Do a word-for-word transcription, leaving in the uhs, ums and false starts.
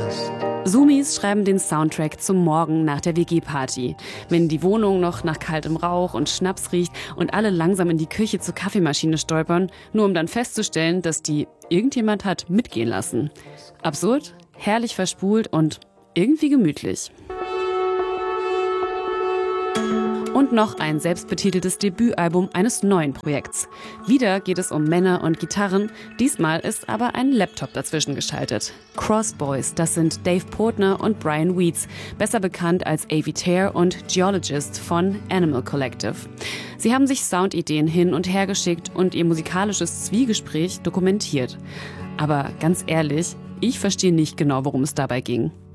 Sumis schreiben den Soundtrack zum Morgen nach der W G-Party. Wenn die Wohnung noch nach kaltem Rauch und Schnaps riecht und alle langsam in die Küche zur Kaffeemaschine stolpern, nur um dann festzustellen, dass die irgendjemand hat mitgehen lassen. Absurd, herrlich verspult und irgendwie gemütlich. Und noch ein selbstbetiteltes Debütalbum eines neuen Projekts. Wieder geht es um Männer und Gitarren, diesmal ist aber ein Laptop dazwischen geschaltet. Cross Boys, das sind Dave Portner und Brian Weeds, besser bekannt als Aviator und Geologist von Animal Collective. Sie haben sich Soundideen hin und her geschickt und ihr musikalisches Zwiegespräch dokumentiert. Aber ganz ehrlich, ich verstehe nicht genau, worum es dabei ging.